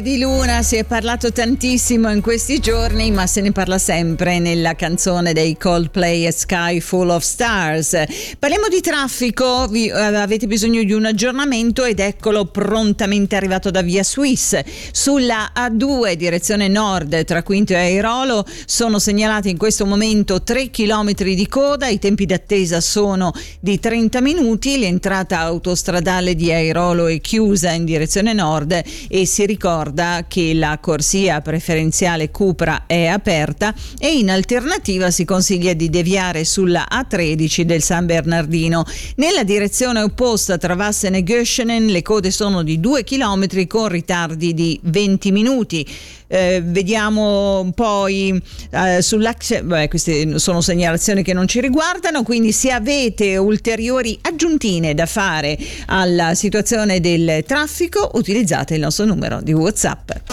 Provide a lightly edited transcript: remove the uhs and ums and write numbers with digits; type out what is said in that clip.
Di Luna si è parlato tantissimo in questi giorni, ma se ne parla sempre nella canzone dei Coldplay, A Sky Full of Stars. Parliamo di traffico, avete bisogno di un aggiornamento ed eccolo prontamente arrivato da Via Swiss. Sulla A2 direzione nord tra Quinto e Airolo sono segnalati in questo momento 3 chilometri di coda, i tempi d'attesa sono di 30 minuti, l'entrata autostradale di Airolo è chiusa in direzione nord e si ricorda che la corsia preferenziale Cupra è aperta e in alternativa si consiglia di deviare sulla A13 del San Bernardino. Nella direzione opposta tra Vassen e Göschenen le code sono di 2 chilometri con ritardi di 20 minuti. Vediamo poi sull'axe, queste sono segnalazioni che non ci riguardano, quindi se avete ulteriori aggiuntine da fare alla situazione del traffico utilizzate il nostro numero di WhatsApp.